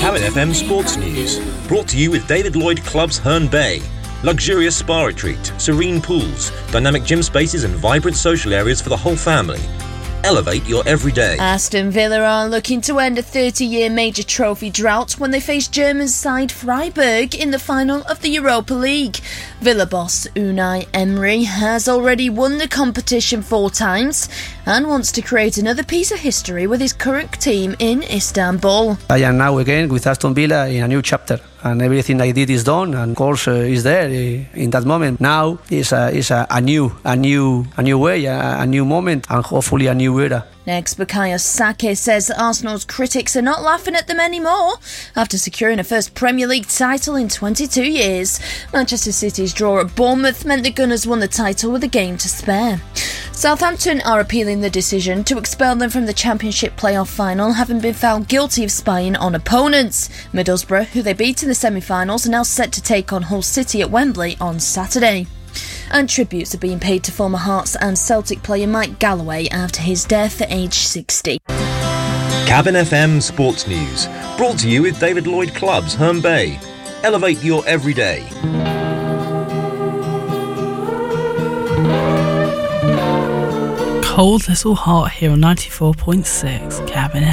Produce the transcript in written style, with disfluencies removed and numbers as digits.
Cabin FM Sports News, brought to you with David Lloyd Clubs Herne Bay. Luxurious spa retreat, serene pools, dynamic gym spaces and vibrant social areas for the whole family. Elevate your everyday. Aston Villa are looking to end a 30-year major trophy drought when they face German side Freiburg in the final of the Europa League. Villa boss Unai Emery has already won the competition 4 times and wants to create another piece of history with his current team in Istanbul. I am now again with Aston Villa in a new chapter, and everything I did is done, and of course is there in that moment. Now is a new way, a new moment, and hopefully a new era. Next, Bukayo Saka says that Arsenal's critics are not laughing at them anymore after securing a first Premier League title in 22 years. Manchester City's draw at Bournemouth meant the Gunners won the title with a game to spare. Southampton are appealing the decision to expel them from the Championship playoff final, having been found guilty of spying on opponents. Middlesbrough, who they beat in the semi-finals, are now set to take on Hull City at Wembley on Saturday. And tributes are being paid to former Hearts and Celtic player Mike Galloway after his death at age 60. Cabin FM Sports News, brought to you with David Lloyd Clubs Herne Bay. Elevate your everyday. Cold Little Heart here on 94.6 Cabin